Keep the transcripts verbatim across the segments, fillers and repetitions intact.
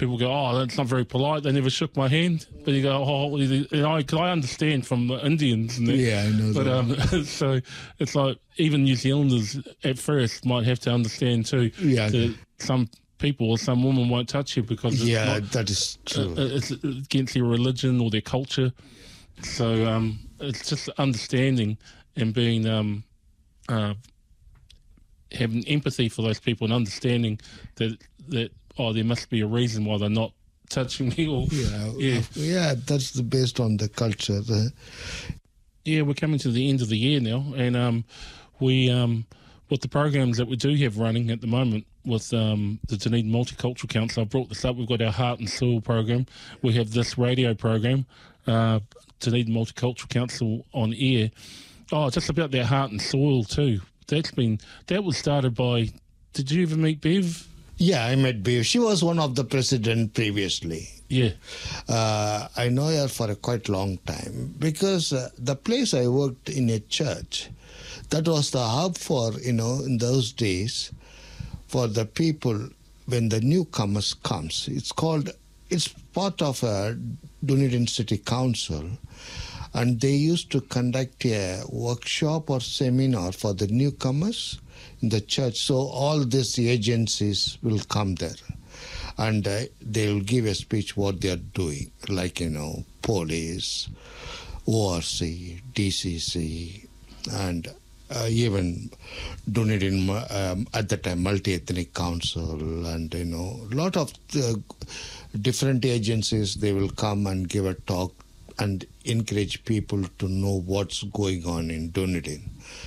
people go, oh, that's not very polite. They never shook my hand. But you go, oh, you know, because I understand from the Indians. And that, yeah, I know but, that. Um, so it's like even New Zealanders at first might have to understand too Yeah. that some people or some woman won't touch you because it's yeah, not, that is true. uh, it's against their religion or their culture. So um, it's just understanding and being um, uh, having empathy for those people and understanding that that oh, there must be a reason why they're not touching me. Or yeah, yeah, yeah, that's the, based on the culture. The, yeah. We're coming to the end of the year now, and um, we um, with the programs that we do have running at the moment with um, the Dunedin Multicultural Council. I brought this up. We've got our Heart and Soil program. We have this radio program, uh, Dunedin Multicultural Council on air. Oh, just about that Heart and Soil too. That's been that was started by. Did you ever meet Bev? yeah, I met Bev. She was one of the president previously. Yeah. Uh, I know her for a quite long time because uh, the place I worked in a church, that was the hub for, you know, in those days, for the people when the newcomers comes. It's called, it's part of a Dunedin City Council, and they used to conduct a workshop or seminar for the newcomers in the church. So all these agencies will come there, and uh, they will give a speech what they are doing, like, you know, police, O R C, D C C, and uh, even Dunedin, um, at the time, Multi-Ethnic Council, and, you know, a lot of uh, different agencies, they will come and give a talk and encourage people to know what's going on in Dunedin.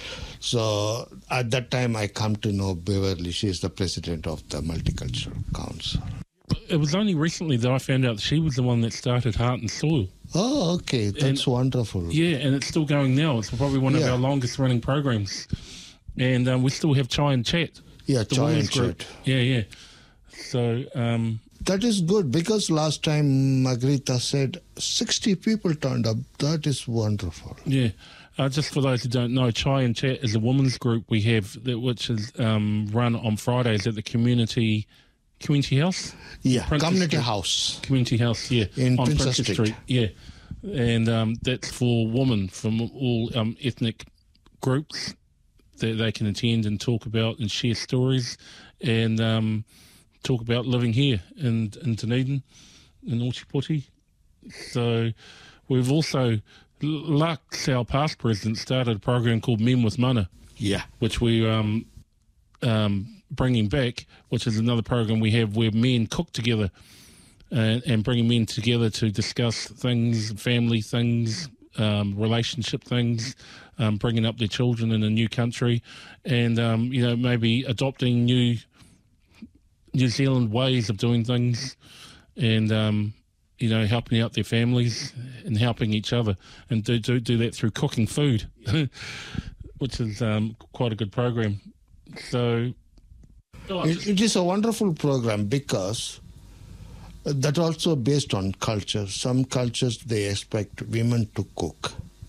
So at that time, I come to know Beverly. She is the president of the Multicultural Council. It was only recently that I found out she was the one that started Heart and Soil. Oh, okay. That's and, wonderful. Yeah, and it's still going now. It's probably one of yeah. our longest running programs. And um, we still have Chai and Chat. Yeah, Chai and group. Chat. Yeah, yeah. So... Um, that is good, because last time Margarita said sixty people turned up. That is wonderful. Yeah. Uh, just for those who don't know, Chai and Chat is a women's group we have, that, which is um, run on Fridays at the community community house. Yeah, Princess community Street. house. Community house, yeah, in on Princess, Princess Street. Street. Yeah, and um, that's for women from all um, ethnic groups that they can attend and talk about and share stories and um, talk about living here in, in Dunedin, in Ōtepoti. So we've also, Lux, our past president, started a program called Men with Mana. Yeah. Which we um, um, bringing back, which is another program we have where men cook together and, and bringing men together to discuss things, family things, um, relationship things, um, bringing up their children in a new country, and um, you know, maybe adopting new New Zealand ways of doing things, and um, you know, helping out their families and helping each other, and do do, do that through cooking food, which is um, quite a good program. So it, it is a wonderful program because that also based on culture. Some cultures, they expect women to cook.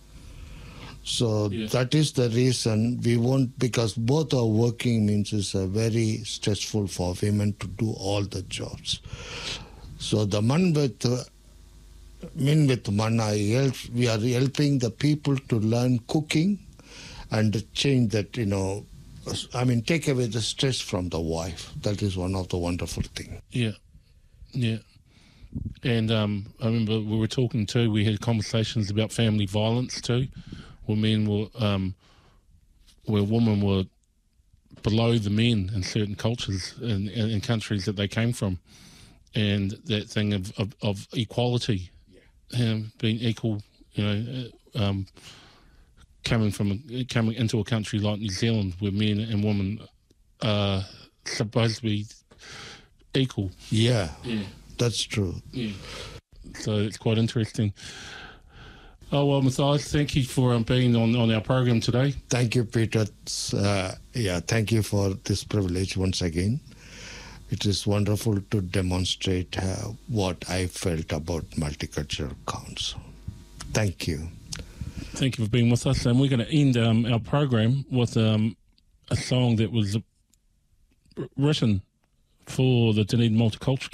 So yeah. that is the reason we won't, because both are working means it's a very stressful for women to do all the jobs. So the man with uh, men with mana, help, we are helping the people to learn cooking and change that, you know, I mean, take away the stress from the wife. That is one of the wonderful things. Yeah, yeah. And um, I remember we were talking too, we had conversations about family violence too, where men were, um, where women were below the men in certain cultures and in, in, in countries that they came from. And that thing of, of, of equality, yeah. um, being equal, you know, um, coming from a, coming into a country like New Zealand where men and women are supposed to be equal. Yeah, yeah. That's true. Yeah. So it's quite interesting. Oh, well, Matthias, thank you for um, being on, on our program today. Thank you, Peter. Uh, yeah, thank you for this privilege once again. It is wonderful to demonstrate uh, what I felt about Multicultural Council. Thank you. Thank you for being with us. And we're going to end um, our program with um, a song that was written for the Dunedin Multicultural